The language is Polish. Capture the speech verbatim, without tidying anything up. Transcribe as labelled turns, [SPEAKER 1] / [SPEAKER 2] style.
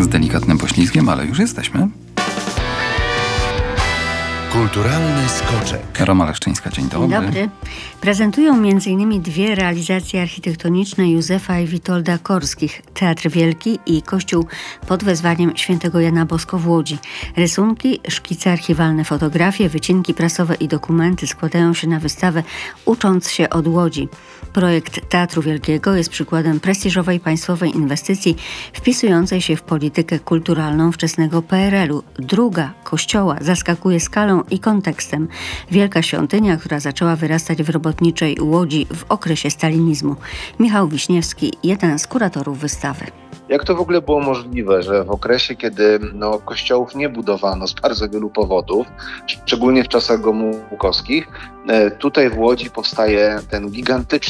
[SPEAKER 1] Z delikatnym poślizgiem, ale już jesteśmy.
[SPEAKER 2] Kulturalny skoczek.
[SPEAKER 1] Roma Leszczyńska, dzień dobry.
[SPEAKER 3] Dzień dobry. Prezentują m.in. dwie realizacje architektoniczne Józefa i Witolda Korskich. Teatr Wielki i Kościół pod wezwaniem świętego Jana Bosko w Łodzi. Rysunki, szkice archiwalne, fotografie, wycinki prasowe i dokumenty składają się na wystawę Ucząc się od Łodzi. Projekt Teatru Wielkiego jest przykładem prestiżowej państwowej inwestycji wpisującej się w politykę kulturalną wczesnego P R L u. Druga, Kościoła, zaskakuje skalą i kontekstem. Wielka świątynia, która zaczęła wyrastać w robotniczej Łodzi w okresie stalinizmu. Michał Wiśniewski, jeden z kuratorów wystawy.
[SPEAKER 4] Jak to w ogóle było możliwe, że w okresie, kiedy no, kościołów nie budowano z bardzo wielu powodów, szczególnie w czasach gomułkowskich, tutaj w Łodzi powstaje ten gigantyczny